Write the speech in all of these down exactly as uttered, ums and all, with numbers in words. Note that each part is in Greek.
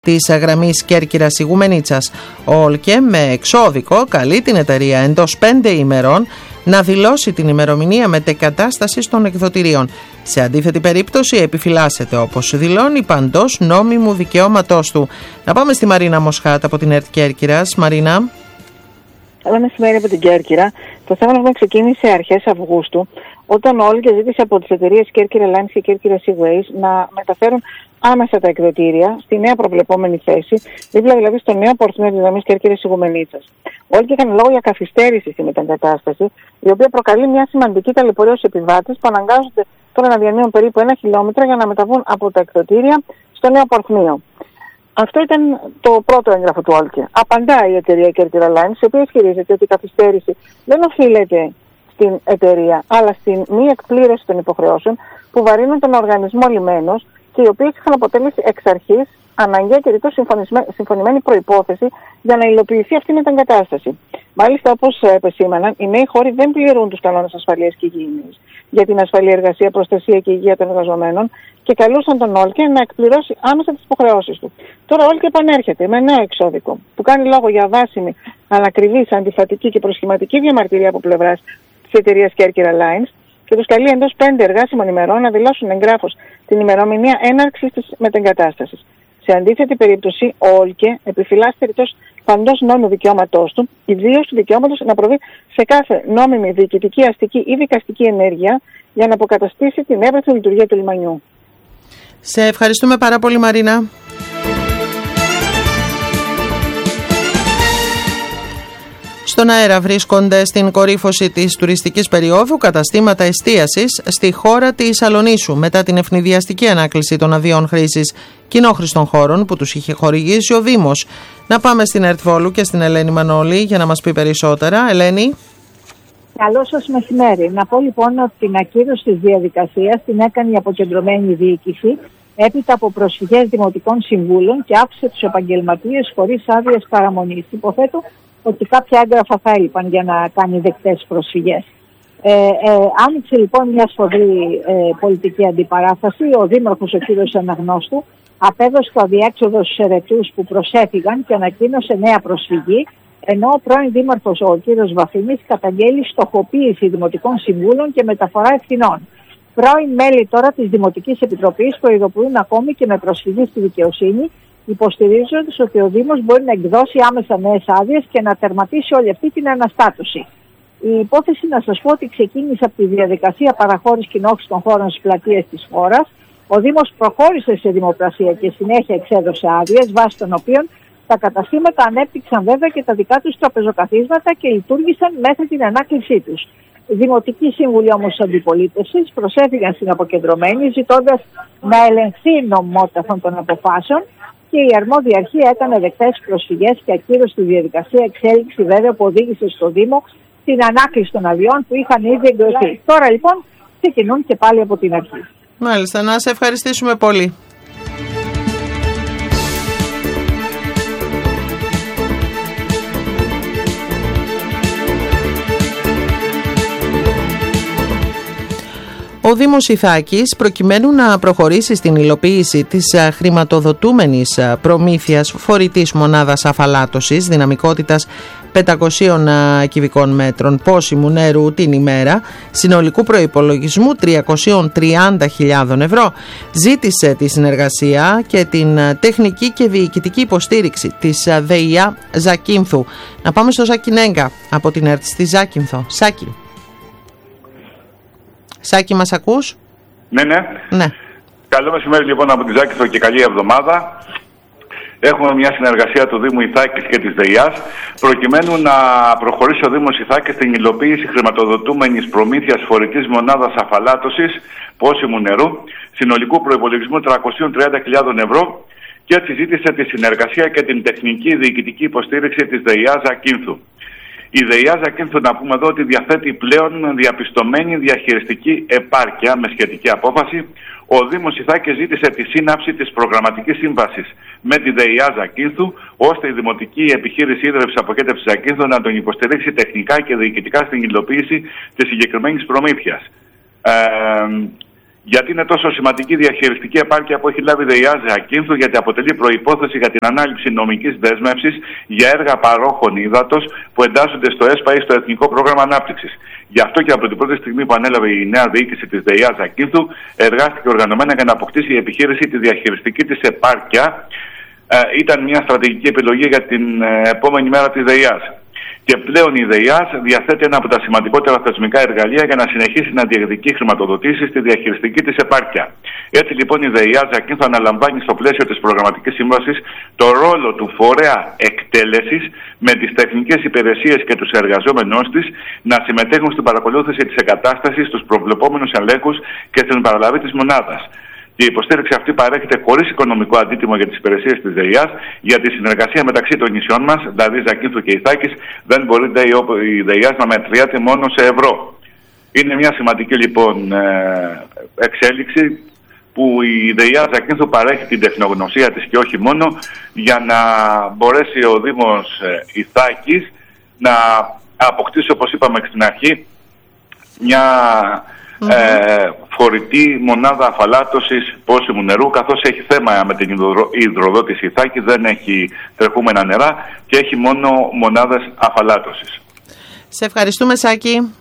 της γραμμής Κέρκυρας Ιγουμενίτσας. Ο ΟΛΚΕ με εξώδικο καλεί την εταιρεία εντός πέντε ημερών να δηλώσει την ημερομηνία μετεκατάστασης των εκδοτηρίων. Σε αντίθετη περίπτωση επιφυλάσσεται, όπως δηλώνει, παντός νόμιμου δικαιώματός του. Να πάμε στη Μαρίνα Μοσχάτ από την ΕΡΤ Κέρκυρας. Μαρίνα. Καλό μεσημέρι από την Κέρκυρα. Το θέμα αυτό ξεκίνησε αρχές Αυγούστου, όταν ο ΟΛΚΕ ζήτησε από τις εταιρείες Κέρκυρα Lines και Κέρκυρα Seaways να μεταφέρουν άμεσα τα εκδοτήρια στη νέα προβλεπόμενη θέση, δίπλα δηλαδή στο νέο πορθμίο της γραμμής Κέρκυρας Ιγουμενίτσας. Ο ΟΛΚΕ έκανε λόγο για καθυστέρηση στη μετεγκατάσταση, η οποία προκαλεί μια σημαντική ταλαιπωρία στους επιβάτες που αναγκάζονται τώρα να διανύουν περίπου ένα χιλιόμετρο για να μεταβούν από τα εκδοτήρια στο νέο πορθμίο. Αυτό ήταν το πρώτο έγγραφο του ΟΛΚΕ. Απαντάει η εταιρεία Κέρκυρα Lines, η οποία ισχυρίζεται ότι η καθυστέρηση δεν οφείλεται στην εταιρεία, αλλά στην μη εκπλήρωση των υποχρεώσεων που βαρύνουν τον οργανισμό λιμένος και οι οποίες είχαν αποτελέσει εξ αρχής αναγκαία και ρητός συμφωνημένη προϋπόθεση για να υλοποιηθεί αυτή η μετεγκατάσταση. Μάλιστα, όπως επεσήμαναν, οι νέοι χώροι δεν πληρούν τους κανόνες ασφαλείας και υγιεινής για την ασφαλή εργασία, προστασία και υγεία των εργαζομένων και καλούσαν τον ΟΛΚΕ να εκπληρώσει άμεσα τις υποχρεώσεις του. Τώρα ο ΟΛΚΕ επανέρχεται με νέο εξώδικο που κάνει λόγο για βάσιμη, ανακριβή, αντιφατική και προσχηματική διαμαρτυρία από πλευράς της εταιρείας Κέρκυρα Lines και τους καλεί εντός πέντε εργάσιμων ημερών να δηλώσουν εγγράφως την ημερομηνία έναρξης της μετεγκατάστασης. Σε αντίθετη περίπτωση, ο ΟΛΚΕ επιφυλάσσεται ρητός παντός νόμιμου δικαιώματός του, ιδίως του δικαιώματος να προβεί σε κάθε νόμιμη διοικητική, αστική ή δικαστική ενέργεια για να αποκαταστήσει την εύρυθμη λειτουργία του λιμανιού. Σε ευχαριστούμε πάρα πολύ, Μαρίνα. Στον αέρα βρίσκονται στην κορύφωση της τουριστικής περίοδου καταστήματα εστίασης στη χώρα της Αλονίσου μετά την ευνηδιαστική ανάκληση των αδειών χρήσης κοινόχρηστων χώρων που τους είχε χορηγήσει ο Δήμος. Να πάμε στην ΕΡΤ Βόλου και στην Ελένη Μανώλη για να μας πει περισσότερα. Ελένη. Καλό σας μεσημέρι. Να πω λοιπόν ότι την ακύρωση της διαδικασίας την έκανε η αποκεντρωμένη διοίκηση έπειτα από προσφυγές δημοτικών συμβούλων και άφησε τους επαγγελματίες χωρίς άδειες παραμονής. Υποθέτω ότι κάποια έγγραφα θα έλειπαν για να κάνει δεκτές προσφυγές. Ε, ε, άνοιξε λοιπόν μια σφοδρή ε, πολιτική αντιπαράθεση. Ο Δήμαρχος, ο κ. Αναγνώστου, απέδωσε το αδιέξοδο στους ερετούς που προσέφηγαν και ανακοίνωσε νέα προσφυγή, ενώ ο πρώην Δήμαρχος, ο κ. Βαφήμης, καταγγέλει στοχοποίηση δημοτικών συμβούλων και μεταφορά ευθυνών. Πρώην μέλη τώρα της Δημοτικής Επιτροπής προειδοποιούν ακόμη και με προσφυγή στη δικαιοσύνη, υποστηρίζοντας ότι ο Δήμος μπορεί να εκδώσει άμεσα νέες άδειες και να τερματίσει όλη αυτή την αναστάτωση. Η υπόθεση, να σας πω, ότι ξεκίνησε από τη διαδικασία παραχώρησης κοινόχρηστων χώρων στις πλατείες της χώρας. Ο Δήμος προχώρησε σε δημοπρασία και συνέχεια εξέδωσε άδειες, βάσει των οποίων τα καταστήματα ανέπτυξαν βέβαια και τα δικά τους τραπεζοκαθίσματα και λειτουργήσαν μέχρι την ανάκλησή τους. Οι δημοτικοί σύμβουλοι όμως της αντιπολίτευσης προσέφηγαν στην αποκεντρωμένη, ζητώντας να ελεγχθεί η νομιμότητα αυτών των αποφάσεων, και η αρμόδια αρχή έκανε δεκτές προσφυγές και ακύρωσε τη διαδικασία, εξέλιξη βέβαια που οδήγησε στο Δήμο στην ανάκληση των αδειών που είχαν ήδη εγκριθεί. Τώρα λοιπόν ξεκινούν και πάλι από την αρχή. Μάλιστα, να σε ευχαριστήσουμε πολύ. Ο Δήμος Ιθάκης, προκειμένου να προχωρήσει στην υλοποίηση της χρηματοδοτούμενης προμήθειας φορητής μονάδας αφαλάτωσης δυναμικότητας πεντακόσιων κυβικών μέτρων πόσιμου νερού την ημέρα, συνολικού προϋπολογισμού τριακόσιες τριάντα χιλιάδες ευρώ, ζήτησε τη συνεργασία και την τεχνική και διοικητική υποστήριξη της ΔΕΙΑ Ζακίνθου. Να πάμε στο Σάκη Νέγκα από την ΕΡΤ στη Ζάκυνθο. Σάκη. Σάκη, μας ακούς? Ναι, ναι. ναι. Καλό μεσημέρι λοιπόν από τη Ζάκυνθο και καλή εβδομάδα. Έχουμε μια συνεργασία του Δήμου Ιθάκης και της ΔΕΙΑΣ προκειμένου να προχωρήσει ο Δήμος Ιθάκης στην υλοποίηση χρηματοδοτούμενης προμήθειας φορητής μονάδας αφαλάτωσης πόσιμου νερού συνολικού προϋπολογισμού τριακόσιες τριάντα χιλιάδες ευρώ και έτσι ζήτησε τη συνεργασία και την τεχνική διοικητική υποστήριξη της ΔΕΙΑ Ζακίνθου. Η ΔΕΙΑ Ζακίνθου, να πούμε εδώ, ότι διαθέτει πλέον διαπιστωμένη διαχειριστική επάρκεια με σχετική απόφαση. Ο Δήμος Ιθάκης ζήτησε τη σύναψη της προγραμματικής σύμβασης με τη ΔΕΙΑ Ζακίνθου, ώστε η Δημοτική Επιχείρηση Ίδρυυσης Αποχέτευσης Ζακίνθου να τον υποστηρίξει τεχνικά και διοικητικά στην υλοποίηση της συγκεκριμένης προμήθειας. Ε, Γιατί είναι τόσο σημαντική η διαχειριστική επάρκεια που έχει λάβει η ΔΕΙΑ Ζακίνθου? Γιατί αποτελεί προϋπόθεση για την ανάληψη νομικής δέσμευσης για έργα παρόχων ύδατος που εντάσσονται στο ΕΣΠΑ ή στο Εθνικό Πρόγραμμα Ανάπτυξης. Γι' αυτό και από την πρώτη στιγμή που ανέλαβε η νέα διοίκηση της ΔΕΙΑ Ζακίνθου, εργάστηκε οργανωμένα για να αποκτήσει η επιχείρηση τη διαχειριστική της επάρκεια. Ε, ήταν μια στρατηγική επιλογή για την ε, επόμενη μέρα της ΔΕΙΑ. Και πλέον η ΔΕΙΑΣ διαθέτει ένα από τα σημαντικότερα θεσμικά εργαλεία για να συνεχίσει να διεκδικεί χρηματοδοτήσεις στη διαχειριστική της επάρκεια. Έτσι λοιπόν η ΔΕΙΑΣ Ζακίνθου αναλαμβάνει στο πλαίσιο της προγραμματικής σύμβασης το ρόλο του φορέα εκτέλεσης με τις τεχνικές υπηρεσίες και τους εργαζόμενους της να συμμετέχουν στην παρακολούθηση της εγκατάστασης, στους προβλεπόμενους ελέγχους και στην παραλαβή της μονάδας. Η υποστήριξη αυτή παρέχεται χωρίς οικονομικό αντίτιμο για τις υπηρεσίες της ΔΕΙΑΣ, για τη συνεργασία μεταξύ των νησιών μας, δηλαδή Ζακίνθου και Ιθάκης, δεν μπορεί η ΔΕΙΑΣ να μετριάται μόνο σε ευρώ. Είναι μια σημαντική λοιπόν εξέλιξη που η ΔΕΙΑΣ Ζακίνθου παρέχει την τεχνογνωσία της και όχι μόνο, για να μπορέσει ο Δήμος Ιθάκης να αποκτήσει, όπως είπαμε στην αρχή, μια Mm-hmm. Ε, φορητή μονάδα αφαλάτωσης πόσιμου νερού, καθώς έχει θέμα με την υδροδότηση Ιθάκη, δεν έχει τρεχούμενα νερά και έχει μόνο μονάδες αφαλάτωσης. Σε ευχαριστούμε, Σάκη.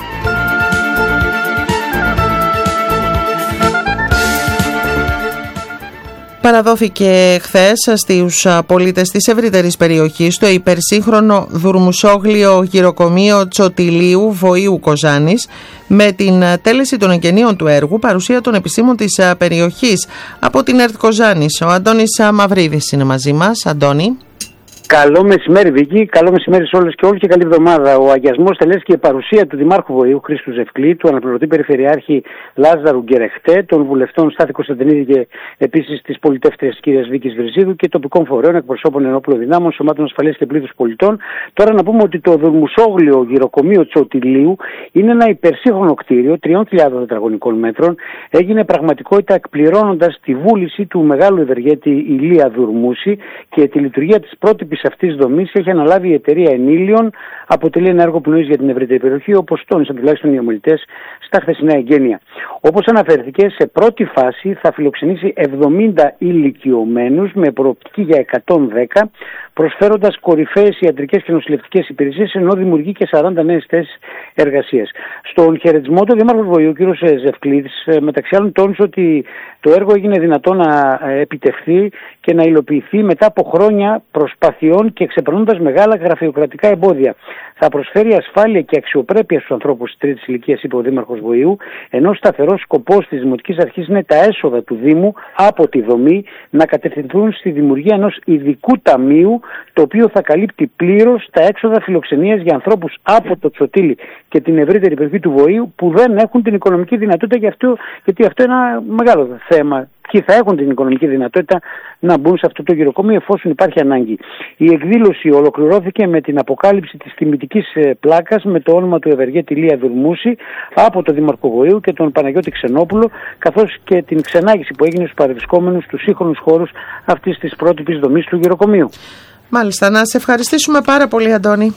Παραδόθηκε χθες στους πολίτες της ευρύτερης περιοχής το υπερσύγχρονο δουρμουσόγλιο γυροκομείο Τσοτηλίου Βοήου Κοζάνης με την τέλεση των εγγενείων του έργου, παρουσία των επιστήμων της περιοχής από την ΕΡΤ Κοζάνης. Ο Αντώνης Μαυρίδης είναι μαζί μας. Αντώνη. Καλό μεσημέρι, Βίκη. Καλό μεσημέρι σε όλες και όλους και καλή εβδομάδα. Ο αγιασμός τελέστηκε η παρουσία του Δημάρχου Βοήου Χρήστου Ζευκλή, του αναπληρωτή Περιφερειάρχη Λάζαρου Γκερεχτέ, των βουλευτών Στάθη Κωνσταντινίδη και επίσης της πολιτεύτριας κυρίας Βίκης Βρυζίδου και τοπικών φορέων, εκπροσώπων ενόπλων δυνάμων, σωμάτων ασφαλείας και πλήθους πολιτών. Τώρα να πούμε ότι το δουρμουσόγλιο γυροκομείο Τσοτηλίου είναι ένα υπερσύγχρονο κτίριο τριών χιλιάδων τετραγωνικών μέτρων. Έγινε πραγματικότητα εκπληρώνοντας τη βούληση του μεγάλου ευεργέτη Ηλία Δουρμούση και τη λειτουργία της πρότυπης αυτής δομής έχει αναλάβει η εταιρεία Ενήλιον. Αποτελεί ένα έργο πνοής για την ευρύτερη περιοχή, όπως τόνισαν τουλάχιστον οι ομιλητές στα χθεσινά εγγένεια. Όπως αναφέρθηκε, σε πρώτη φάση θα φιλοξενήσει εβδομήντα ηλικιωμένους με προοπτική για εκατόν δέκα, προσφέροντας κορυφαίες ιατρικές και νοσηλευτικές υπηρεσίες, ενώ δημιουργεί και σαράντα νέες θέσεις εργασίας. Στον χαιρετισμό του, ο Δήμαρχος Βοήου, ο κ. Ζευκλίδης, μεταξύ άλλων τόνισε ότι το έργο έγινε δυνατό να επιτευχθεί και να υλοποιηθεί μετά από χρόνια προσπαθειών και ξεπερνώντας μεγάλα γραφειοκρατικά εμπόδια. Θα προσφέρει ασφάλεια και αξιοπρέπεια στους ανθρώπους της τρίτης ηλικίας, είπε ο Δήμαρχος Βοήου, ενώ σταθερός σκοπός της Δημοτικής Αρχής είναι τα έσοδα του Δήμου από τη δομή να κατευθυνθούν στη δημιουργία ενός ειδικού ταμείου, το οποίο θα καλύπτει πλήρως τα έξοδα φιλοξενίας για ανθρώπους από το Τσοτήλι και την ευρύτερη περιοχή του Βοήου που δεν έχουν την οικονομική δυνατότητα, για αυτό, γιατί αυτό είναι ένα μεγάλο θέμα. Ποιοι θα έχουν την οικονομική δυνατότητα να μπουν σε αυτό το γυροκομείο εφόσον υπάρχει ανάγκη. Η εκδήλωση ολοκληρώθηκε με την αποκάλυψη της τιμητικής πλάκας με το όνομα του ευεργέτη Ηλία Δουρμούση από τον Δήμαρχο Βοήου και τον Παναγιώτη Ξενόπουλο, καθώς και την ξενάγηση που έγινε στους παρευρισκόμενους στους σύγχρονους χώρους αυτής της πρότυπης δομής του γυροκομείου. Μάλιστα, να σε ευχαριστήσουμε πάρα πολύ, Αντώνη.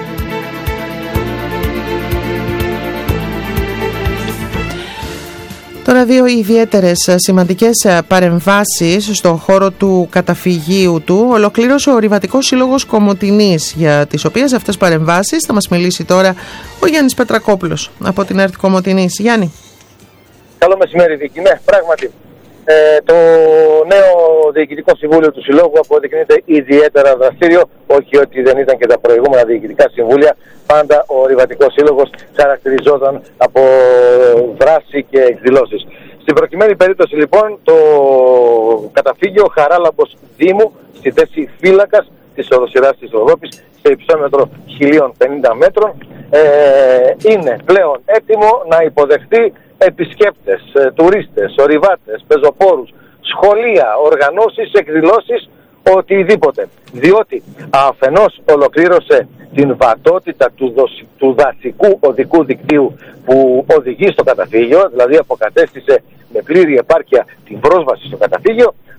Τώρα δύο ιδιαίτερες σημαντικές παρεμβάσεις στον χώρο του καταφυγίου του ολοκλήρωσε ο Ορειβατικός Σύλλογος Κομοτηνής, για τις οποίες αυτές παρεμβάσεις θα μας μιλήσει τώρα ο Γιάννης Πετρακόπουλος από την ΕΡΤ Κομοτηνής. Γιάννη. Καλό μεσημέρι, Βίκη. Ναι, πράγματι. Ε, το νέο Διοικητικό Συμβούλιο του Συλλόγου αποδεικνύεται ιδιαίτερα δραστήριο, όχι ότι δεν ήταν και τα προηγούμενα διοικητικά συμβούλια. Πάντα ο Ορειβατικός Σύλλογος χαρακτηριζόταν από δράση και εκδηλώσεις. Στην προκειμένη περίπτωση λοιπόν το καταφύγιο Χαράλαμπος Δήμου στη θέση φύλακας της οδοσυράς της Ροδόπης σε υψόμετρο χίλια πενήντα μέτρων ε, είναι πλέον έτοιμο να υποδεχτεί επισκέπτες, ε, τουρίστες, ορειβάτες, πεζοπόρους, σχολεία, οργανώσεις, εκδηλώσεις, οτιδήποτε. Διότι αφενός ολοκλήρωσε την βατότητα του, δοσ, του δασικού οδικού δικτύου που οδηγεί στο καταφύγιο, δηλαδή αποκατέστησε με πλήρη επάρκεια την πρόσβαση στο καταφύγιο,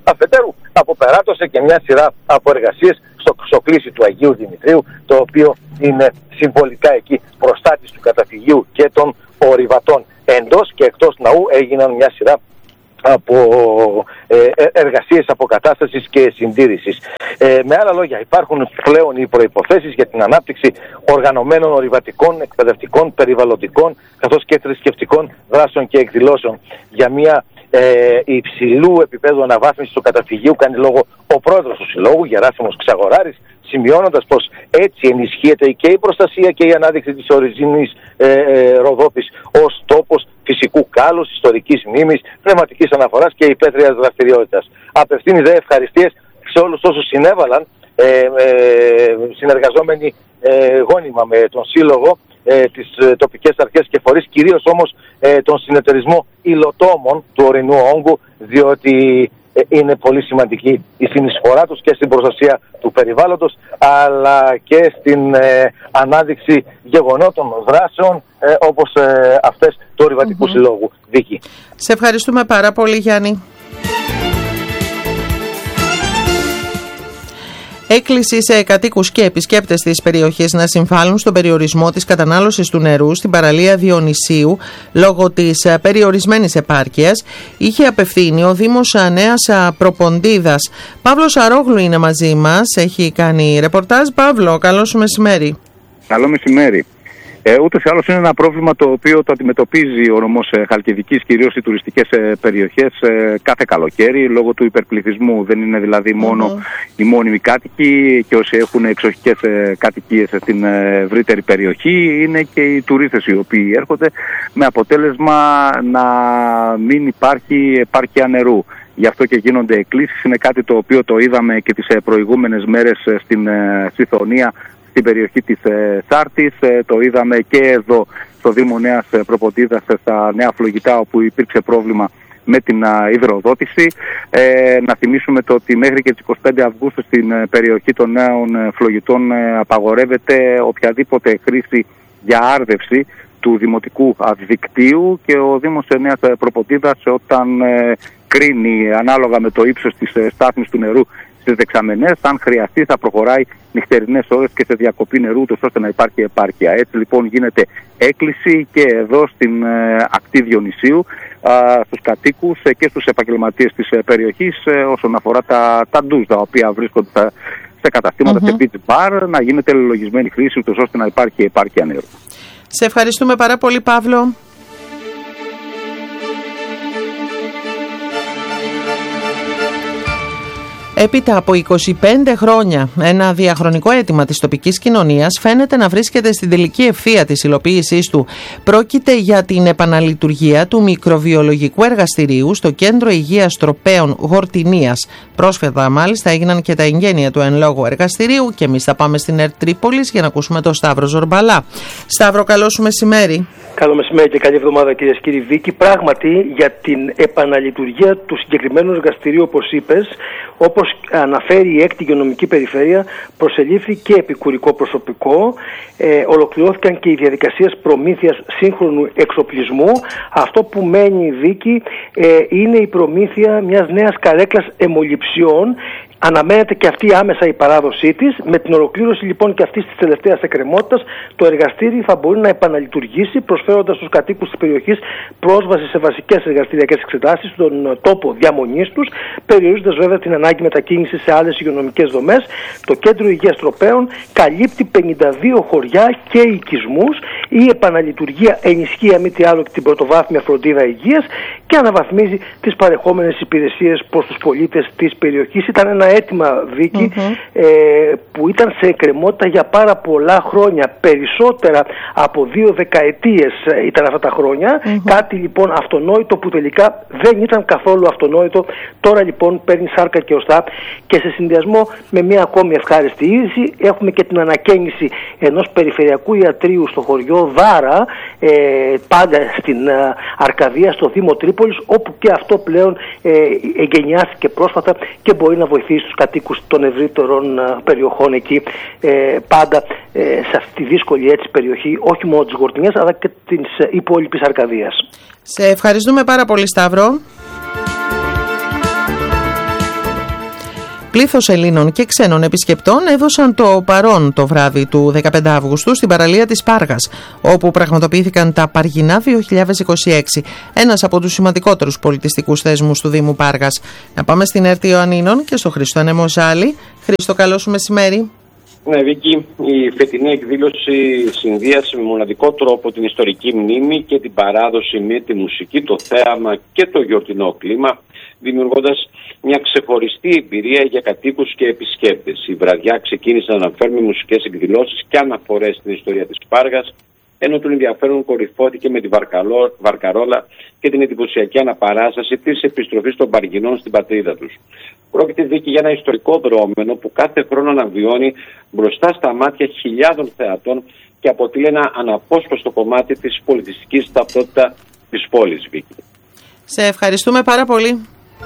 Αφετέρου, αποπεράτωσε και μια σειρά από εργασίες στο ξοκλήσι του Αγίου Δημητρίου, το οποίο είναι συμβολικά εκεί προστάτης του καταφυγίου και των ορειβατών. Εντός και εκτός ναού έγιναν μια σειρά από ε, εργασίες αποκατάστασης και συντήρησης. Ε, με άλλα λόγια, υπάρχουν πλέον οι προϋποθέσεις για την ανάπτυξη οργανωμένων ορειβατικών, εκπαιδευτικών, περιβαλλοντικών καθώς και θρησκευτικών δράσεων και εκδηλώσεων. Για μια ε, υψηλού επίπεδου αναβάθμιση του καταφυγίου κάνει λόγο ο πρόεδρος του Συλλόγου, Γεράσιμος Ξαγοράρης, σημειώνοντας πως έτσι ενισχύεται και η προστασία και η ανάδειξη της οριζήνης ε, ε, Ροδόπης ως τόπος φυσικού κάλους, ιστορικής μνήμης, πνευματικής αναφοράς και υπαίθριας δραστηριότητας. Απευθύνει δε ευχαριστίες σε όλους όσους συνέβαλαν ε, ε, συνεργαζόμενοι ε, γόνιμα με τον Σύλλογο, ε, τις ε, τοπικές αρχές και φορείς, κυρίως όμως ε, τον συνεταιρισμό υλοτόμων του ορεινού όγκου, διότι είναι πολύ σημαντική η συνεισφορά τους και στην προστασία του περιβάλλοντος, αλλά και στην ε, ανάδειξη γεγονότων δράσεων ε, όπως ε, αυτές του Ορειβατικού mm-hmm. Συλλόγου. Βίκη. Σε ευχαριστούμε πάρα πολύ, Γιάννη. Έκκληση σε κατοίκους και επισκέπτες της περιοχής να συμβάλλουν στον περιορισμό της κατανάλωσης του νερού στην παραλία Διονυσίου λόγω της περιορισμένης επάρκειας είχε απευθύνει ο Δήμος Νέας Προποντίδας. Παύλος Αρόγλου είναι μαζί μας, έχει κάνει ρεπορτάζ. Παύλο, καλό σου μεσημέρι. Καλό μεσημέρι. Ε, ούτως ή άλλως είναι ένα πρόβλημα το οποίο το αντιμετωπίζει ο νομός ε, Χαλκιδικής, κυρίως οι τουριστικές ε, περιοχές, ε, κάθε καλοκαίρι λόγω του υπερπληθυσμού. Δεν είναι δηλαδή μόνο mm-hmm. οι μόνιμοι κάτοικοι και όσοι έχουν εξοχικές ε, κατοικίες στην ε, ευρύτερη περιοχή, είναι και οι τουρίστες οι οποίοι έρχονται, με αποτέλεσμα να μην υπάρχει επάρκεια νερού. Γι' αυτό και γίνονται εκκλήσεις. Είναι κάτι το οποίο το είδαμε και τις ε, προηγούμενες μέρες ε, στην ε, Συθωνία, στην περιοχή της ε, Σάρτης, ε, το είδαμε και εδώ στο Δήμο Νέας Προποντίδας, στα Νέα Φλογητά, όπου υπήρξε πρόβλημα με την α, υδροδότηση. Ε, να θυμίσουμε το ότι μέχρι και τις εικοστή πέμπτη Αυγούστου στην ε, περιοχή των Νέων ε, Φλογητών ε, απαγορεύεται οποιαδήποτε χρήση για άρδευση του δημοτικού δικτύου, και ο Δήμος Νέας Προποντίδας, όταν ε, κρίνει ανάλογα με το ύψος της ε, στάθμης του νερού στις δεξαμενές, αν χρειαστεί θα προχωράει νυχτερινές ώρες και σε διακοπή νερού, ώστε να υπάρχει επάρκεια. Έτσι λοιπόν γίνεται έκκληση και εδώ στην ε, ακτή Διονυσίου ε, στους κατοίκους ε, και στους επαγγελματίες της ε, περιοχής ε, όσον αφορά τα, τα ντουζ τα οποία βρίσκονται τα, σε καταστήματα, mm-hmm. σε beach bar, να γίνεται λελογισμένη χρήση, ώστε να υπάρχει επάρκεια νερού. Σε ευχαριστούμε πάρα πολύ, Παύλο. Έπειτα από είκοσι πέντε χρόνια, ένα διαχρονικό αίτημα της τοπικής κοινωνίας φαίνεται να βρίσκεται στην τελική ευθεία της υλοποίησής του. Πρόκειται για την επαναλειτουργία του μικροβιολογικού εργαστηρίου στο Κέντρο Υγείας Τροπέων Γορτινίας. Πρόσφατα, μάλιστα, έγιναν και τα εγγένεια του εν λόγω εργαστηρίου, και εμείς θα πάμε στην ΕΡΤ Τρίπολης για να ακούσουμε τον Σταύρο Ζορμπαλά. Σταύρο, καλό σου μεσημέρι. Καλό μεσημέρι και καλή εβδομάδα, κυρίες και κύριοι. Βίκη, πράγματι για την επαναλειτουργία του συγκεκριμένου εργαστηρίου, όπως είπες, όπως αναφέρει η έκτη υγειονομική περιφέρεια, προσελήφθη και επικουρικό προσωπικό, ε, ολοκληρώθηκαν και οι διαδικασίες προμήθειας σύγχρονου εξοπλισμού. Αυτό που μένει, Βίκη, ε, είναι η προμήθεια μιας νέας καρέκλας αιμοληψιών. Αναμένεται και αυτή άμεσα η παράδοσή της. Με την ολοκλήρωση λοιπόν και αυτής της τελευταίας εκκρεμότητας, το εργαστήρι θα μπορεί να επαναλειτουργήσει, προσφέροντας στους κατοίκους της περιοχής πρόσβαση σε βασικές εργαστηριακές εξετάσεις στον τόπο διαμονής τους, περιορίζοντας βέβαια την ανάγκη μετακίνησης σε άλλες υγειονομικές δομές. Το Κέντρο Υγείας Τροπέων καλύπτει πενήντα δύο χωριά και οικισμούς. Η επαναλειτουργία ενισχύει, αν μη τι άλλο, και την πρωτοβάθμια φροντίδα υγείας και αναβαθμίζει τις παρεχόμενες υπηρεσίες προς τους πολίτες της περιοχής. Ήταν ένα αίτημα, Βίκη, mm-hmm. ε, που ήταν σε εκκρεμότητα για πάρα πολλά χρόνια, περισσότερα από δύο δεκαετίες ήταν αυτά τα χρόνια, mm-hmm. κάτι λοιπόν αυτονόητο που τελικά δεν ήταν καθόλου αυτονόητο. Τώρα λοιπόν παίρνει σάρκα και οστά, και σε συνδυασμό με μια ακόμη ευχάριστη είδηση έχουμε και την ανακαίνιση ενός περιφερειακού ιατρείου στο χωριό Δάρα, ε, πάντα στην ε, Αρκαδία, στο Δήμο Τρίπολης, όπου και αυτό πλέον ε, εγκαινιάστηκε πρόσφατα και μπορεί να βοηθήσει στους κατοίκους των ευρύτερων ε, περιοχών εκεί, ε, πάντα ε, σε αυτή τη δύσκολη έτσι περιοχή, όχι μόνο της Γορτινιάς αλλά και της ε, υπόλοιπης Αρκαδίας. Σε ευχαριστούμε πάρα πολύ, Σταύρο. Πλήθος Ελλήνων και ξένων επισκεπτών έδωσαν το παρόν το βράδυ του δεκαπέντε Αυγούστου στην παραλία της Πάργας, όπου πραγματοποιήθηκαν τα Παργινά δύο χιλιάδες είκοσι έξι, ένας από τους σημαντικότερους πολιτιστικούς θεσμούς του Δήμου Πάργας. Να πάμε στην ΕΡΤ Ιωαννίνων και στο Χρήστο Ανεμοζάλη. Χρήστο, καλό σου μεσημέρι. Ναι, Βίκη, η φετινή εκδήλωση συνδύασε με μοναδικό τρόπο την ιστορική μνήμη και την παράδοση με τη μουσική, το θέαμα και το γιορτινό κλίμα, δημιουργώντας μια ξεχωριστή εμπειρία για κατοίκους και επισκέπτες. Η βραδιά ξεκίνησε να αναφέρει μουσικές εκδηλώσεις και αναφορές στην ιστορία της Πάργας, ενώ τον ενδιαφέρον κορυφώθηκε με τη βαρκαλό, Βαρκαρόλα και την εντυπωσιακή αναπαράσταση της επιστροφής των Παργινών στην πατρίδα τους. Πρόκειται, Βίκη, για ένα ιστορικό δρόμενο που κάθε χρόνο αναβιώνει μπροστά στα μάτια χιλιάδων θεατών και αποτελεί ένα αναπόσπαστο κομμάτι της πολιτιστικής ταυτότητας της πόλης, Βίκη. Σε ευχαριστούμε πάρα πολύ.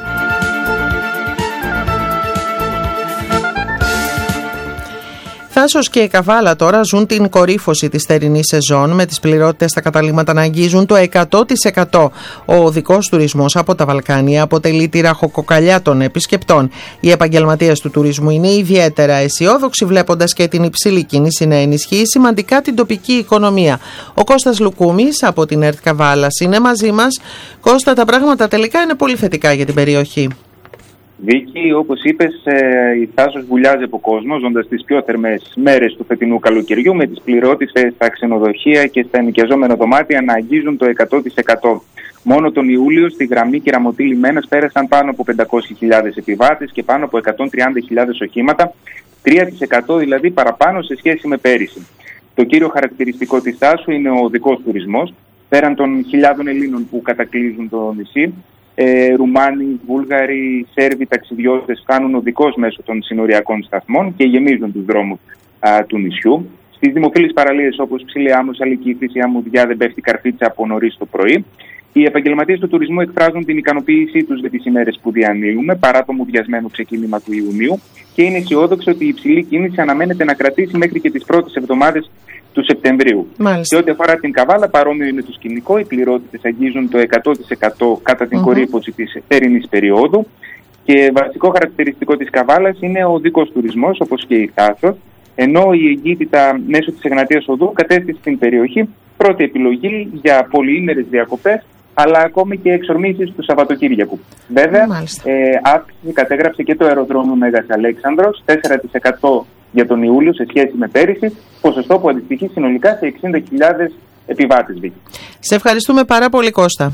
Θάσος και Καβάλα τώρα ζουν την κορύφωση της θερινής σεζόν, με τις πληρότητες στα καταλύματα να αγγίζουν το εκατό τοις εκατό. Ο οδικός τουρισμός από τα Βαλκάνια αποτελεί τη ραχοκοκαλιά των επισκεπτών. Οι επαγγελματίες του τουρισμού είναι ιδιαίτερα αισιόδοξοι, βλέποντας και την υψηλή κίνηση να ενισχύει σημαντικά την τοπική οικονομία. Ο Κώστας Λουκούμης από την ΕΡΤ Καβάλας είναι μαζί μας. Κώστα, τα πράγματα τελικά είναι πολύ θετικά για την περιοχή. Βίκη, όπως είπες, η Θάσος βουλιάζει από κόσμο, ζώντας τις πιο θερμές μέρες του φετινού καλοκαιριού, με τις πληρότητες στα ξενοδοχεία και στα ενοικιαζόμενα δωμάτια να αγγίζουν το εκατό τοις εκατό. Μόνο τον Ιούλιο στη γραμμή Κεραμωτή Λιμένας πέρασαν πάνω από πεντακόσιες χιλιάδες επιβάτες και πάνω από εκατόν τριάντα χιλιάδες οχήματα, τρία τοις εκατό δηλαδή παραπάνω σε σχέση με πέρυσι. Το κύριο χαρακτηριστικό της Θάσου είναι ο οδικός τουρισμός. Πέραν των χιλιάδων Ελλήνων που κατακλείζουν το νησί, Ε, Ρουμάνοι, Βούλγαροι, Σέρβοι ταξιδιώτες φτάνουν οδικώς μέσω των συνοριακών σταθμών και γεμίζουν τους δρόμους α, του νησιού. Στις δημοφιλείς παραλίες όπως Ψηλή Άμμος, Αλικήθης, η Αμμουδιά, δεν πέφτει καρφίτσα από νωρίς το πρωί. Οι επαγγελματίες του τουρισμού εκφράζουν την ικανοποίησή τους για τις ημέρες που διανύουμε, παρά το μουδιασμένο ξεκίνημα του Ιουνίου, και είναι αισιόδοξο ότι η υψηλή κίνηση αναμένεται να κρατήσει μέχρι και τις πρώτες εβδομάδες του Σεπτεμβρίου. Μάλιστα. Και ό,τι αφορά την Καβάλα, παρόμοιο είναι το σκηνικό. Οι πληρότητες αγγίζουν το εκατό τοις εκατό κατά την mm-hmm. κορύφωση της θερινής περίοδου. Και βασικό χαρακτηριστικό της Καβάλας είναι ο οδικός τουρισμός, όπως και η Θάσος, ενώ η εγκύτητα μέσω της Εγνατίας Οδού κατέστησε στην περιοχή πρώτη επιλογή για πολυήμερες διακοπές, αλλά ακόμη και εξορμήσεις του Σαββατοκύριακου. Βέβαια, ε, αύξηση κατέγραψε και το αεροδρόμιο Μέγας Αλέξανδρος, τέσσερα τοις εκατό για τον Ιούλιο σε σχέση με πέρυσι, ποσοστό που αντιστοιχεί συνολικά σε εξήντα χιλιάδες επιβάτες. Σε ευχαριστούμε πάρα πολύ, Κώστα.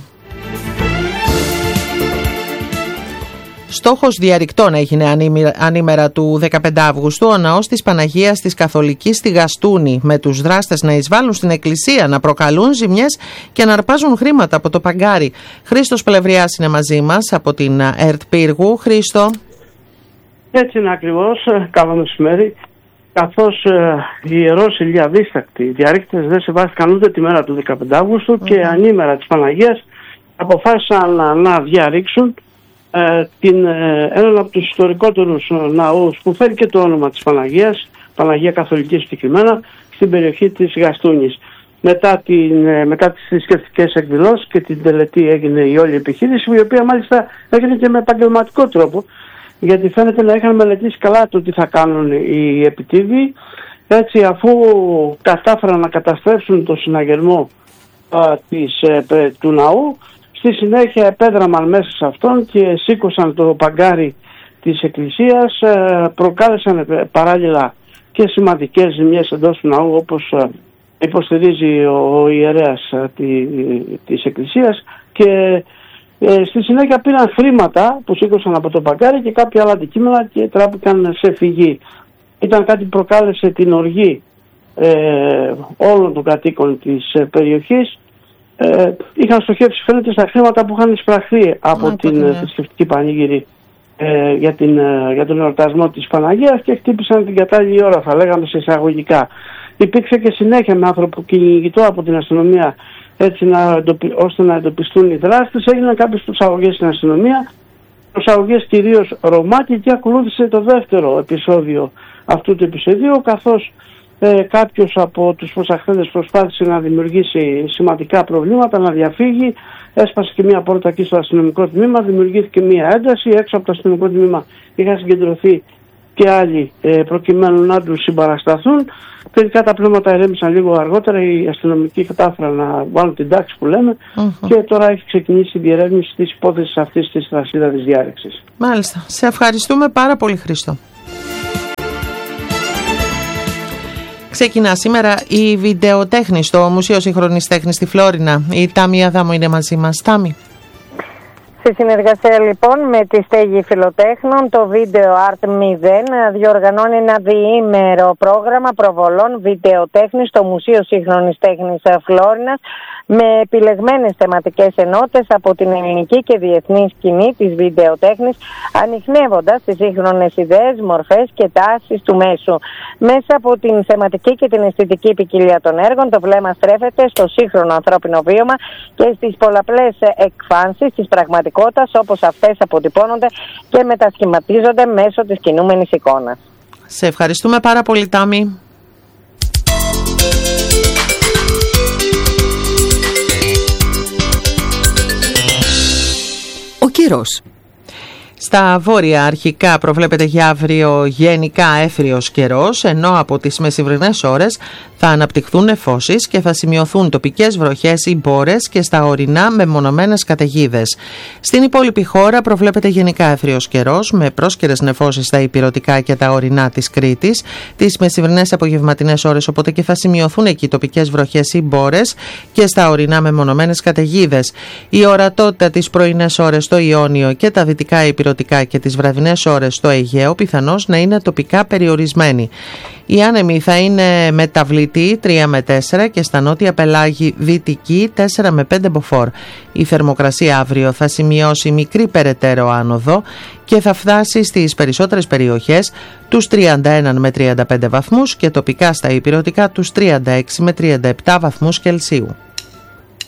Στόχος διαρρηκτών έγινε ανήμερα του δεκαπέντε Αυγούστου ο ναός της Παναγίας της Καθολικής στη Γαστούνη, με τους δράστες να εισβάλλουν στην εκκλησία, να προκαλούν ζημιές και να αρπάζουν χρήματα από το παγκάρι. Χρήστος Πλευριάς είναι μαζί μας από την ΕΡΤ Πύργου. Χρήστο. Έτσι είναι ακριβώς. Καλό μεσημέρι. Καθώς ε, οι ιερός Ηλία δίστακτοι διαρρήκτες δεν σεβάστηκαν ούτε τη μέρα του δεκαπέντε Αυγούστου mm-hmm. και ανήμερα της Παναγίας αποφάσισαν να, να διαρρήξουν ε, την, ε, έναν από τους ιστορικότερους ναούς που φέρει και το όνομα της Παναγίας, Παναγία Καθολική συγκεκριμένα, στην περιοχή της Γαστούνης. Μετά, την, ε, μετά τις θρησκευτικές εκδηλώσεις και την τελετή έγινε η όλη επιχείρηση, η οποία μάλιστα έγινε και με επαγγελματικό τρόπο, γιατί φαίνεται να είχαν μελετήσει καλά το τι θα κάνουν οι επιτίδιοι. Έτσι, αφού κατάφεραν να καταστρέψουν το συναγερμό α, της, ε, του ναού, στη συνέχεια επέδραμαν μέσα σε αυτόν και σήκωσαν το παγκάρι της εκκλησίας, ε, προκάλεσαν παράλληλα και σημαντικές ζημιές εντός του ναού, όπως ε, υποστηρίζει ο, ο ιερέας ε, τη, της εκκλησίας, και Ε, στη συνέχεια πήραν χρήματα που σήκωσαν από το παγκάρι και κάποια άλλα αντικείμενα και τράπηκαν σε φυγή. Ήταν κάτι που προκάλεσε την οργή ε, όλων των κατοίκων της ε, περιοχής. Ε, είχαν στοχεύσει, φαίνεται, στα χρήματα που είχαν εισπραχθεί από Α, την ναι. θρησκευτική πανήγυρη ε, για, την, ε, για τον εορτασμό της Παναγίας, και χτύπησαν την κατάλληλη ώρα, θα λέγαμε, σε εισαγωγικά. Υπήρξε και συνέχεια με άνθρωπο κυνηγητό από την αστυνομία, έτσι να, ώστε να εντοπιστούν οι δράστες. Έγιναν κάποιες προσαγωγές στην αστυνομία, προσαγωγές κυρίως Ρωμά, και ακολούθησε το δεύτερο επεισόδιο αυτού του επεισοδίου, καθώς Ε, κάποιος από τους προσαχθέντες προσπάθησε να δημιουργήσει σημαντικά προβλήματα, να διαφύγει, έσπασε και μία πόρτα εκεί στο αστυνομικό τμήμα, δημιουργήθηκε μία ένταση, έξω από το αστυνομικό τμήμα είχαν συγκεντρωθεί και άλλοι ε, προκειμένου να τους συμπαρασταθούν. Τελικά τα πνεύματα ερέμησαν λίγο αργότερα, οι αστυνομικοί κατάφεραν να βάλουν την τάξη που λέμε mm-hmm. και τώρα έχει ξεκινήσει η διερεύνηση της υπόθεσης αυτής της τρασίδα της διάρρηξης. Μάλιστα. Σε ευχαριστούμε πάρα πολύ, Χρήστο. Ξεκινά σήμερα η βιντεοτέχνη στο Μουσείο Σύγχρονης Τέχνης στη Φλόρινα. Η Τάμι Αδάμου είναι μαζί μας. Τάμι. Στη συνεργασία λοιπόν με τη Στέγη Φιλοτέχνων, το Video Art μηδέν διοργανώνει ένα διήμερο πρόγραμμα προβολών βιντεοτέχνης στο Μουσείο Σύγχρονης Τέχνης Φλόρινας με επιλεγμένες θεματικές ενότητες από την ελληνική και διεθνή σκηνή της βιντεοτέχνης, ανιχνεύοντας τις σύγχρονες ιδέες, μορφές και τάσεις του μέσου. Μέσα από την θεματική και την αισθητική ποικιλία των έργων, το βλέμμα στρέφεται στο σύγχρονο ανθρώπινο βίωμα και στις πολλαπλές εκφάνσεις της πραγματικότητας όπως αυτές αποτυπώνονται και μετασχηματίζονται μέσω της κινούμενης εικόνας. Σε ευχαριστούμε πάρα πολύ, Τάμι. Ο καιρός. Στα βόρεια αρχικά προβλέπεται για αύριο γενικά έθριος καιρός, ενώ από τις μεσημβρινές ώρες θα αναπτυχθούν νεφώσεις και θα σημειωθούν τοπικές βροχές ή μπόρες και στα ορεινά μεμονωμένες καταιγίδες. Στην υπόλοιπη χώρα προβλέπεται γενικά έθριος καιρός με πρόσκαιρες νεφώσεις στα ηπειρωτικά και τα ορεινά της Κρήτης τις μεσημβρινές απογευματινές ώρες, οπότε και θα σημειωθούν εκεί τοπικές βροχές ή μπόρες και στα ορεινά μεμονωμένες καταιγίδες. Η ορατότητα τις πρωινές ώρες στο Ιόνιο και τα δυτικά ηπειρωτικά και τις βραδινές ώρες στο Αιγαίο πιθανώς να είναι τοπικά περιορισμένη. Οι άνεμοι θα είναι μεταβλητοί τρία με τέσσερα και στα νότια πελάγη δυτική τέσσερα με πέντε μποφόρ. Η θερμοκρασία αύριο θα σημειώσει μικρή περαιτέρω άνοδο και θα φτάσει στις περισσότερες περιοχές τους τριάντα ένα με τριάντα πέντε βαθμούς και τοπικά στα ηπειρωτικά τους τριάντα έξι με τριάντα επτά βαθμούς Κελσίου.